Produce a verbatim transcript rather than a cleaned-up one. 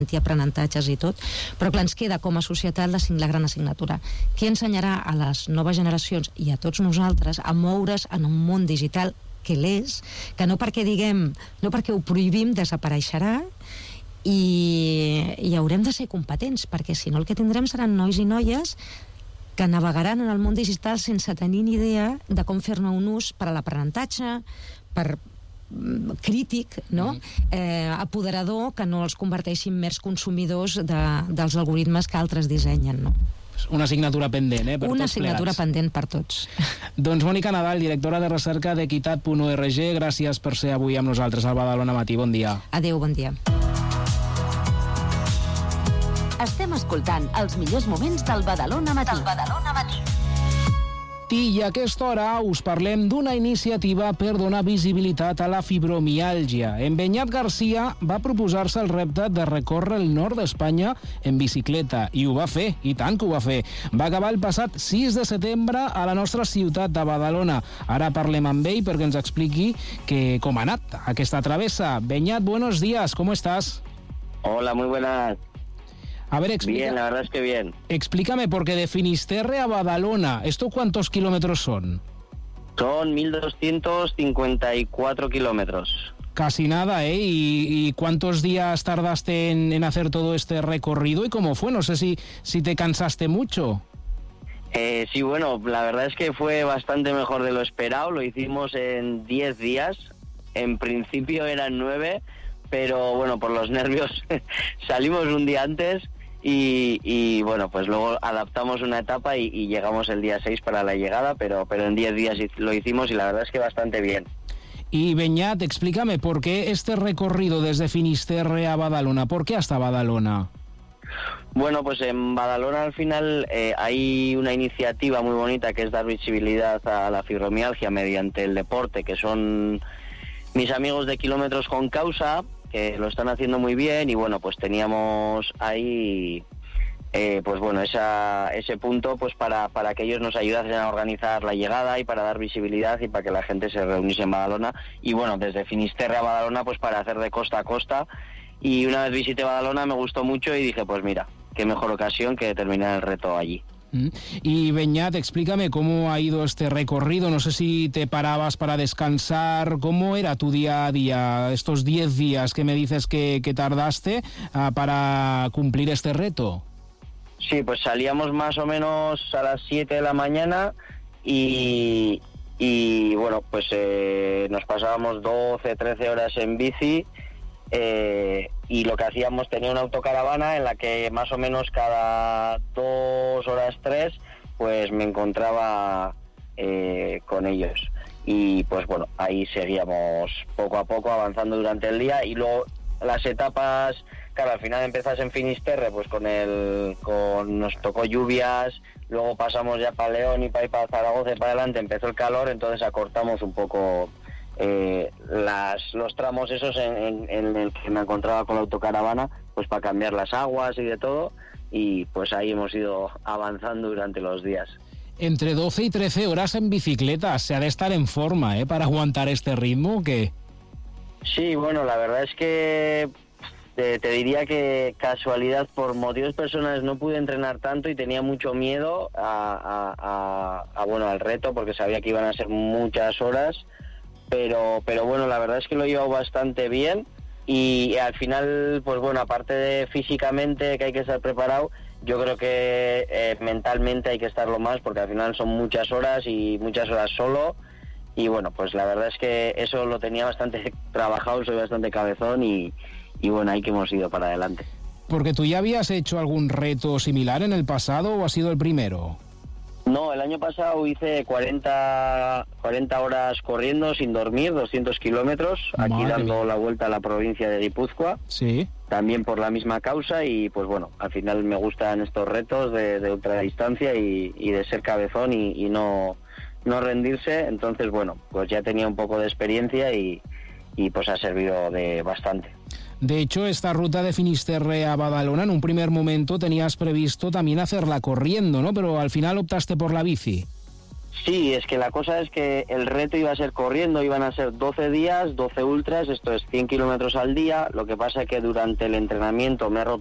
aprenentatges i tot, però clar, ens queda com a societat la, la gran assignatura. Qui ensenyarà a les noves generacions i a tots nosaltres a moure's en un món digital que l'és, que no perquè diguem, no perquè ho prohibim desapareixerà, i, i haurem de ser competents, perquè si no el que tindrem seran nois i noies que navegaran en el món digital sense tenir ni idea de com fer-ne un ús per a l'aprenentatge, per crític, no? Eh, apoderador, que no els converteixin més consumidors de, dels algoritmes que altres dissenyen, no? Una assignatura pendent, eh? Per Una tots assignatura plegats. pendent per tots. Doncs Mònica Nadal, directora de recerca d'equitat punt org, gràcies per ser avui amb nosaltres al Badalona Matí. Bon dia. Adéu, bon dia. Estem escoltant els millors moments del Badalona Matí. Del Badalona Matí. I a aquesta hora us parlem d'una iniciativa per donar visibilitat a la fibromiàlgia. En Beñat Garcia va proposar-se el repte de recórrer el nord d'Espanya en bicicleta, i ho va fer, i tant que ho va fer. Va acabar el passat sis de setembre a la nostra ciutat de Badalona. Ara parlem amb ell perquè ens expliqui que, com ha anat aquesta travessa. Beñat, buenos días, ¿cómo estás? Hola, muy buenas. A ver, explica... Bien, la verdad es que bien. Explícame, porque de Finisterre a Badalona, ¿esto cuántos kilómetros son? Son mil doscientos cincuenta y cuatro kilómetros. Casi nada, ¿eh? ¿Y, y cuántos días tardaste en, en hacer todo este recorrido? ¿Y cómo fue? No sé si, si te cansaste mucho. Eh, sí, bueno, la verdad es que fue bastante mejor de lo esperado. Lo hicimos en diez días. En principio eran nueve, pero bueno, por los nervios salimos un día antes. Y, y bueno, pues luego adaptamos una etapa y, y llegamos el día seis para la llegada, pero, pero en diez días lo hicimos y la verdad es que bastante bien. Y Beñat, explícame, ¿por qué este recorrido desde Finisterre a Badalona? ¿Por qué hasta Badalona? Bueno, pues en Badalona al final eh, hay una iniciativa muy bonita que es dar visibilidad a la fibromialgia mediante el deporte, que son mis amigos de Kilómetros con Causa, que lo están haciendo muy bien, y bueno, pues teníamos ahí eh, pues bueno, esa, ese punto pues para, para que ellos nos ayudasen a organizar la llegada y para dar visibilidad y para que la gente se reuniese en Badalona, y bueno, desde Finisterre a Badalona pues para hacer de costa a costa. Y una vez visité Badalona me gustó mucho y dije, pues mira, qué mejor ocasión que terminar el reto allí. Y Beñat, explícame cómo ha ido este recorrido. No sé si te parabas para descansar. ¿Cómo era tu día a día, estos diez días que me dices que, que tardaste uh, para cumplir este reto? Sí, pues salíamos más o menos a las siete de la mañana y, y bueno, pues eh, nos pasábamos doce, trece horas en bici. Eh, y lo que hacíamos, tenía una autocaravana en la que más o menos cada dos horas, tres, pues me encontraba eh, con ellos. Y pues bueno, ahí seguíamos poco a poco avanzando durante el día, y luego las etapas, claro, al final empezás en Finisterre, pues con el, con nos tocó lluvias, luego pasamos ya para León y para, para Zaragoza y para adelante empezó el calor, entonces acortamos un poco Eh, las, los tramos esos en, en, en el que me encontraba con la autocaravana, pues para cambiar las aguas y de todo, y pues ahí hemos ido avanzando durante los días. Entre doce y trece horas en bicicleta, se ha de estar en forma, ¿eh? Para aguantar este ritmo, ¿o qué? Sí, bueno, la verdad es que te, te diría que casualidad, por motivos personales no pude entrenar tanto y tenía mucho miedo a, a, a, a bueno, al reto, porque sabía que iban a ser muchas horas. Pero, pero bueno, la verdad es que lo he llevado bastante bien, y al final, pues bueno, aparte de físicamente que hay que estar preparado, yo creo que eh, mentalmente hay que estarlo más, porque al final son muchas horas y muchas horas solo, y bueno, pues la verdad es que eso lo tenía bastante trabajado, soy bastante cabezón, y, y bueno, ahí que hemos ido para adelante. Porque tú ya habías hecho algún reto similar en el pasado, ¿o ha sido el primero? No, el año pasado hice cuarenta, cuarenta horas corriendo sin dormir, doscientos kilómetros, aquí Madre dando mía. la vuelta a la provincia de Guipúzcoa. Sí. También por la misma causa, y pues bueno, al final me gustan estos retos de, de ultradistancia y, y de ser cabezón y, y no, no rendirse. Entonces bueno, pues ya tenía un poco de experiencia y, y pues ha servido de bastante. De hecho, esta ruta de Finisterre a Badalona, en un primer momento tenías previsto también hacerla corriendo, ¿no? Pero al final optaste por la bici. Sí, es que la cosa es que el reto iba a ser corriendo, iban a ser doce días, doce ultras, esto es cien kilómetros al día. Lo que pasa es que durante el entrenamiento me he roto